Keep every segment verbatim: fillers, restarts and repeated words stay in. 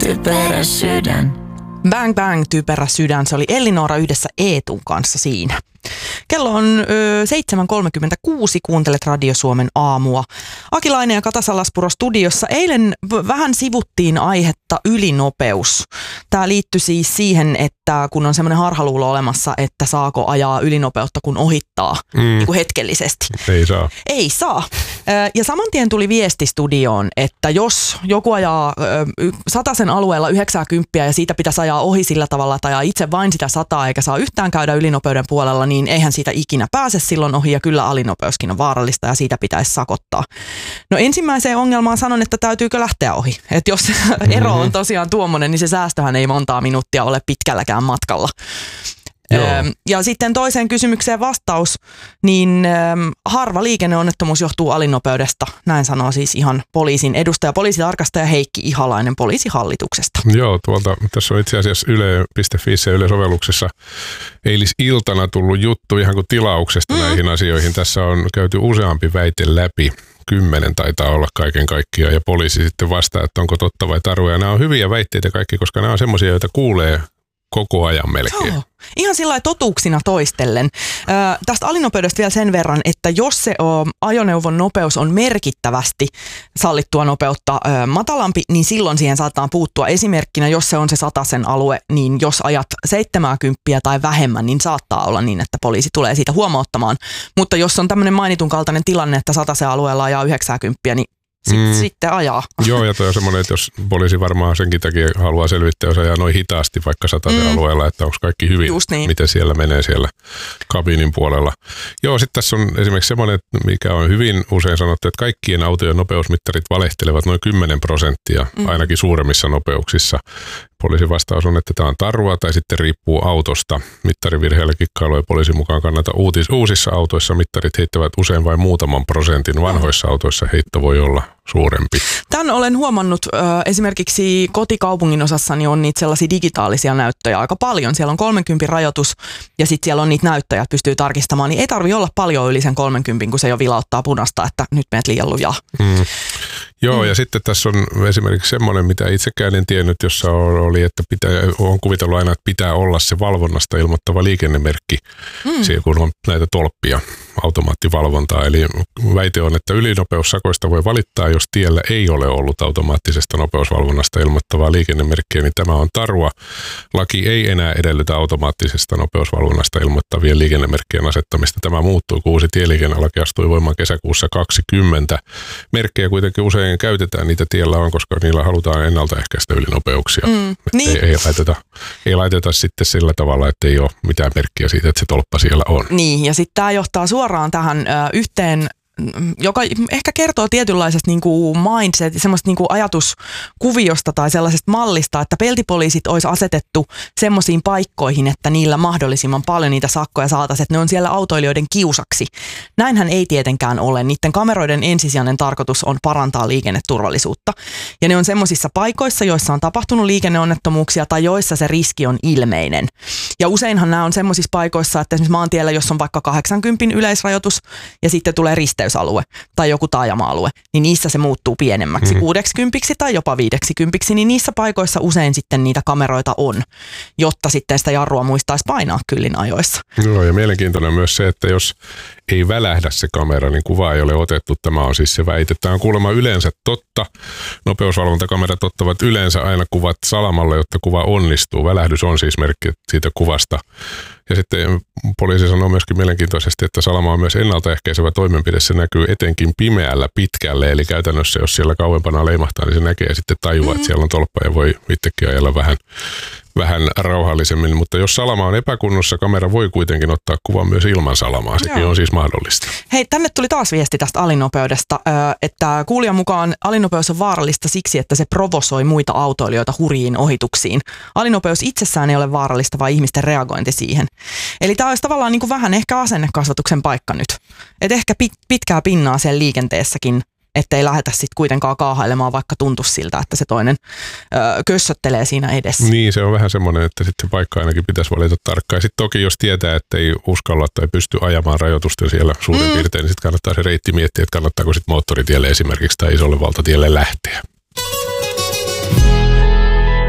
typerä sydän. Bang Bang, typerä sydän. Se oli Elinora yhdessä Eetun kanssa siinä. Kello on ö, seitsemän kolmekymmentäkuusi, kuuntelet Radio Suomen aamua. Akilainen ja Kata Salaspuro studiossa. Eilen vähän sivuttiin aihetta ylinopeus. Tämä liittyi siis siihen, että kun on semmoinen harhaluulo olemassa, että saako ajaa ylinopeutta kun ohittaa mm. niin kuin hetkellisesti. Ei saa. Ei saa. Ja saman tien tuli viesti studioon, että jos joku ajaa satasen alueella yhdeksänkymmentä ja siitä pitäisi ajaa ohi sillä tavalla, että ajaa itse vain sitä sataa eikä saa yhtään käydä ylinopeuden puolella, niin eihän siitä ikinä pääse silloin ohi ja kyllä alinopeuskin on vaarallista ja siitä pitäisi sakottaa. No ensimmäiseen ongelmaan sanon, että täytyykö lähteä ohi. Että jos ero on tosiaan tuommoinen, niin se säästöhän ei montaa minuuttia ole pitkälläkään matkalla. Joo. Ja sitten toiseen kysymykseen vastaus, niin harva liikenneonnettomuus johtuu alinopeudesta. Näin sanoo siis ihan poliisin edustaja, poliisitarkastaja Heikki Ihalainen Poliisihallituksesta. Joo, tuolta tässä on itse asiassa yle piste fi ja Yle-sovelluksessa eilisiltana tullut juttu ihan kuin tilauksesta mm. näihin asioihin. Tässä on käyty useampi väite läpi. Kymmenen taitaa olla kaiken kaikkiaan ja poliisi sitten vastaa, että onko totta vai tarua. Ja nämä on hyviä väitteitä kaikki, koska nämä on semmoisia, joita kuulee koko ajan melkein. Joo. Ihan sillä totuuksina toistellen. Ö, tästä alinopeudesta vielä sen verran, että jos se o, ajoneuvon nopeus on merkittävästi sallittua nopeutta ö, matalampi, niin silloin siihen saattaa puuttua. Esimerkkinä, jos se on se satasen alue, niin jos ajat seitsemänkymmentä tai vähemmän, niin saattaa olla niin, että poliisi tulee siitä huomauttamaan. Mutta jos on tämmöinen mainitun kaltainen tilanne, että satasen alueella ajaa yhdeksänkymmentä, niin Sitten, mm. sitten ajaa. Joo, ja toi on semmoinen, että jos poliisi varmaan senkin takia haluaa selvittää, jos ajaa noin hitaasti vaikka sataisen mm. alueella, että onko kaikki hyvin, niin. miten siellä menee siellä kabinin puolella. Joo, sitten tässä on esimerkiksi semmoinen, mikä on hyvin usein sanottu, että kaikkien autojen nopeusmittarit valehtelevat noin kymmenen prosenttia, mm. ainakin suuremmissa nopeuksissa. Poliisin vastaus on, että tämä on tarua tai sitten riippuu autosta. Mittarivirheellä kikkailu ei poliisin mukaan kannata. Uutis, uusissa autoissa mittarit heittävät usein vain muutaman prosentin. Vanhoissa autoissa heitto voi olla suurempi. Tämän olen huomannut äh, esimerkiksi kotikaupungin osassani on niitä sellaisia digitaalisia näyttöjä aika paljon. Siellä on kolmenkymmenen rajoitus ja sitten siellä on niitä näyttöjä, että pystyy tarkistamaan. Niin ei tarvitse olla paljon yli sen kolmenkymmenen, kun se jo vilauttaa punasta, että nyt menet liian lujaa. Mm. Joo, mm. ja sitten tässä on esimerkiksi semmoinen, mitä itsekään en tiennyt, jossa oli, että pitää, on kuvitellut aina, että pitää olla se valvonnasta ilmoittava liikennemerkki, mm. siihen kun on näitä tolppia, automaattivalvontaa. Eli väite on, että ylinopeussakoista voi valittaa, jos tiellä ei ole ollut automaattisesta nopeusvalvonnasta ilmoittavaa liikennemerkkiä, niin tämä on tarua. Laki ei enää edellytä automaattisesta nopeusvalvonnasta ilmoittavien liikennemerkkien asettamista. Tämä muuttuu, kun uusi tieliikennelaki astui voimaan kesäkuussa kaksikymmentä. Merkkejä kuitenkin usein käytetään, niitä tiellä on, koska niillä halutaan ennaltaehkäistä ylinopeuksia. Mm, niin. ei, ei, laiteta, ei laiteta sitten sillä tavalla, että ei ole mitään merkkiä siitä, että se tolppa siellä on. Niin, ja sitten tämä johtaa suoraan tähän ö, yhteen, joka ehkä kertoo tietynlaisesta niin kuin mindset, semmoista niin kuin ajatuskuviosta tai sellaisesta mallista, että peltipoliisit olisi asetettu semmoisiin paikkoihin, että niillä mahdollisimman paljon niitä sakkoja saataisiin, että ne on siellä autoilijoiden kiusaksi. Näinhän ei tietenkään ole. Niiden kameroiden ensisijainen tarkoitus on parantaa liikenneturvallisuutta. Ja ne on semmoisissa paikoissa, joissa on tapahtunut liikenneonnettomuuksia tai joissa se riski on ilmeinen. Ja useinhan nämä on semmoisissa paikoissa, että esimerkiksi maantiellä, jos on vaikka kahdeksankymmentä yleisrajoitus ja sitten tulee risteys alue tai joku taajama-alue, niin niissä se muuttuu pienemmäksi, mm. kuudeksikympiksi tai jopa viideksikympiksi, niin niissä paikoissa usein sitten niitä kameroita on, jotta sitten sitä jarrua muistaisi painaa kyllin ajoissa. Joo, ja mielenkiintoinen myös se, että jos ei välähdä se kamera, niin kuva ei ole otettu. Tämä on siis se väite. Tämä on kuulemma yleensä totta. Nopeusvalvontakamerat ottavat yleensä aina kuvat salamalla, jotta kuva onnistuu. Välähdys on siis merkki siitä kuvasta. Ja sitten poliisi sanoo myöskin mielenkiintoisesti, että salama on myös ennaltaehkäisevä toimenpide. Se näkyy etenkin pimeällä pitkälle, eli käytännössä jos siellä kauempana leimahtaa, niin se näkee ja sitten tajuaa, mm-hmm. että siellä on tolppa ja voi itsekin ajella vähän, vähän rauhallisemmin. Mutta jos salama on epäkunnossa, kamera voi kuitenkin ottaa kuvan myös ilman salamaa. Sekin Joo. on siis mahdollista. Hei, tänne tuli taas viesti tästä alinopeudesta, että kuulijan mukaan alinopeus on vaarallista siksi, että se provosoi muita autoilijoita hurjiin ohituksiin. Alinopeus itsessään ei ole vaarallista, vaan ihmisten reagointi siihen. Eli tämä olisi tavallaan niin kuin vähän ehkä asennekasvatuksen paikka nyt. Että ehkä pit, pitkää pinnaa siellä liikenteessäkin, ettei lähdetä sitten kuitenkaan kaahailemaan, vaikka tuntuisi siltä, että se toinen ö, kössöttelee siinä edessä. Niin, se on vähän semmoinen, että sitten se paikka ainakin pitäisi valita tarkkaan. Sitten toki, jos tietää, että ei uskalla tai pysty ajamaan rajoitusten siellä suurin mm. piirtein, niin sitten kannattaa se reitti miettiä, että kannattaako sitten moottoritielle esimerkiksi tai isolle valtatielle lähteä.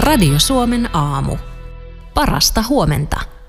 Radio Suomen aamu. Parasta huomenta.